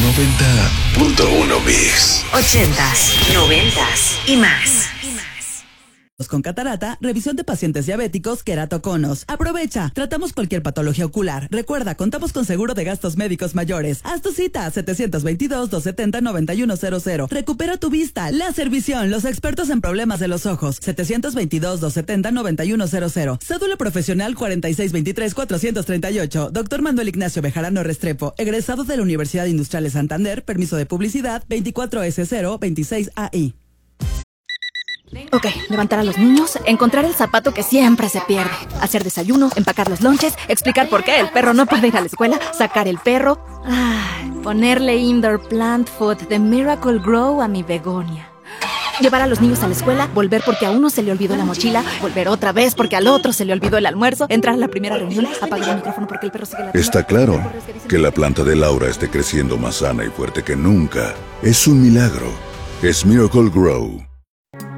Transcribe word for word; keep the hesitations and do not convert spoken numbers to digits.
noventa punto uno Mix. Ochentas, noventas y más. Con catarata, revisión de pacientes diabéticos, queratoconos. Aprovecha, tratamos cualquier patología ocular. Recuerda, contamos con seguro de gastos médicos mayores. Haz tu cita, setecientos veintidós, doscientos setenta, noventa y uno cero cero. Recupera tu vista. Láser Visión, los expertos en problemas de los ojos. setecientos veintidós, doscientos setenta, noventa y uno cero cero. Cédula profesional cuarenta y seis veintitrés, cuatrocientos treinta y ocho. Doctor Manuel Ignacio Bejarano Restrepo, egresado de la Universidad Industrial de Santander, permiso de publicidad veinticuatro S cero veintiséis A I. Ok, levantar a los niños, encontrar el zapato que siempre se pierde, hacer desayuno, empacar los lonches, explicar por qué el perro no puede ir a la escuela, sacar el perro, ay, ponerle indoor plant food de Miracle Grow a mi begonia. Llevar a los niños a la escuela, volver porque a uno se le olvidó la mochila, volver otra vez porque al otro se le olvidó el almuerzo, entrar a la primera reunión, apagar el micrófono porque el perro sigue la... Está claro que la planta de Laura esté creciendo más sana y fuerte que nunca. Es un milagro. Es Miracle Grow.